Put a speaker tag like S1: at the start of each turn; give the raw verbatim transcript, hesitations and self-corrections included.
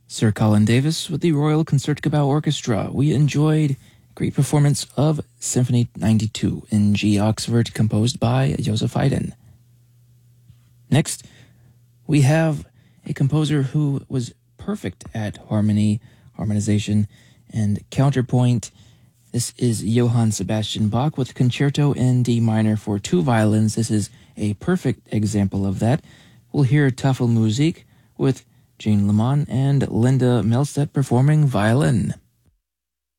S1: Sir Colin Davis with the Royal Concertgebouw Orchestra. We enjoyed a great performance of Symphony ninety-two in G. Oxford, composed by Joseph Haydn. Next, we have a composer who was perfect at harmony, harmonization, and counterpoint. This is Johann Sebastian Bach with Concerto in D minor for two violins. This is a perfect example of that. We'll hear Tafelmusik with Jean Lemon and Linda Melstedt performing violin.